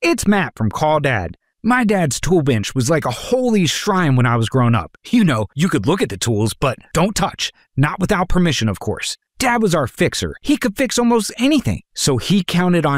It's Matt from Call Dad. My dad's tool bench was like a holy shrine when I was growing up. You know, you could look at the tools, but don't touch. Not without permission, of course. Dad was our fixer. He could fix almost anything. So he counted on